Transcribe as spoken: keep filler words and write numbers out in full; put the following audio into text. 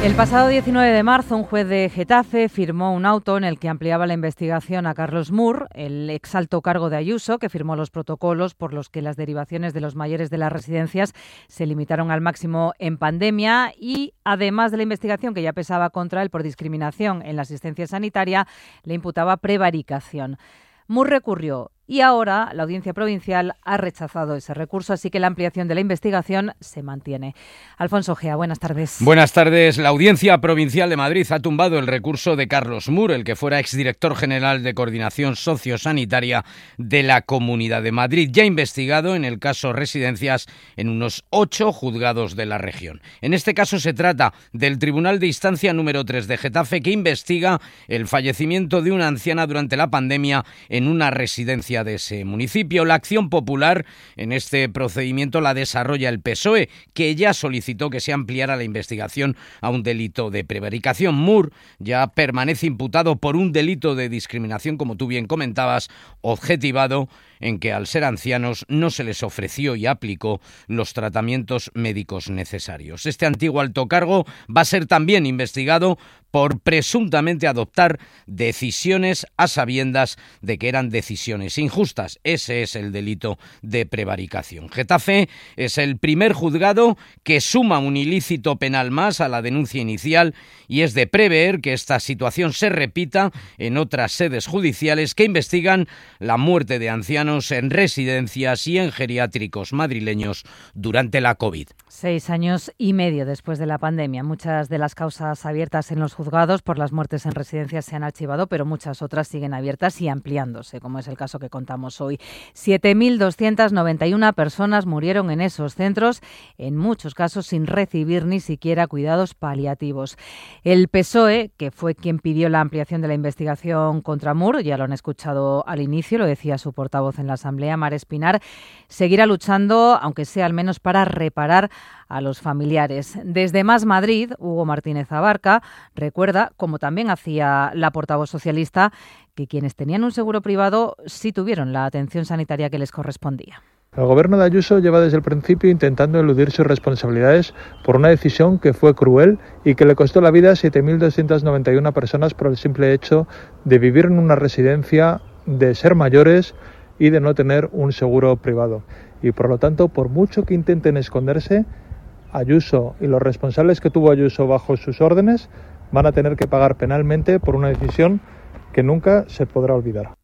El pasado diecinueve de marzo, un juez de Getafe firmó un auto en el que ampliaba la investigación a Carlos Mur, el exalto cargo de Ayuso, que firmó los protocolos por los que las derivaciones de los mayores de las residencias se limitaron al máximo en pandemia y, además de la investigación que ya pesaba contra él por discriminación en la asistencia sanitaria, le imputaba prevaricación. Mur recurrió y ahora la Audiencia Provincial ha rechazado ese recurso, así que la ampliación de la investigación se mantiene. Alfonso Gea, buenas tardes. Buenas tardes. La Audiencia Provincial de Madrid ha tumbado el recurso de Carlos Mur, el que fuera exdirector general de Coordinación Sociosanitaria de la Comunidad de Madrid, ya investigado en el caso Residencias en unos ocho juzgados de la región. En este caso se trata del Tribunal de Instancia número tres de Getafe, que investiga el fallecimiento de una anciana durante la pandemia en una residencia de ese municipio. La acción popular en este procedimiento la desarrolla el P S O E, que ya solicitó que se ampliara la investigación a un delito de prevaricación. Mur ya permanece imputado por un delito de discriminación, como tú bien comentabas, objetivado en que al ser ancianos no se les ofreció y aplicó los tratamientos médicos necesarios. Este antiguo alto cargo va a ser también investigado por presuntamente adoptar decisiones a sabiendas de que eran decisiones injustas. Ese es el delito de prevaricación. Getafe es el primer juzgado que suma un ilícito penal más a la denuncia inicial y es de prever que esta situación se repita en otras sedes judiciales que investigan la muerte de ancianos en residencias y en geriátricos madrileños durante la COVID. Seis años y medio después de la pandemia. Muchas de las causas abiertas en los juzgados por las muertes en residencias se han archivado, pero muchas otras siguen abiertas y ampliándose, como es el caso que contamos hoy. siete mil doscientas noventa y una personas murieron en esos centros, en muchos casos sin recibir ni siquiera cuidados paliativos. El P S O E, que fue quien pidió la ampliación de la investigación contra Mur, ya lo han escuchado al inicio, lo decía su portavoz en la Asamblea, Mar Espinar, seguirá luchando, aunque sea al menos para reparar a los familiares. Desde Más Madrid, Hugo Martínez Abarca recuerda, como también hacía la portavoz socialista, que quienes tenían un seguro privado sí tuvieron la atención sanitaria que les correspondía. El gobierno de Ayuso lleva desde el principio intentando eludir sus responsabilidades por una decisión que fue cruel y que le costó la vida a siete mil doscientas noventa y una personas por el simple hecho de vivir en una residencia, de ser mayores y de no tener un seguro privado. Y por lo tanto, por mucho que intenten esconderse, Ayuso y los responsables que tuvo Ayuso bajo sus órdenes van a tener que pagar penalmente por una decisión que nunca se podrá olvidar.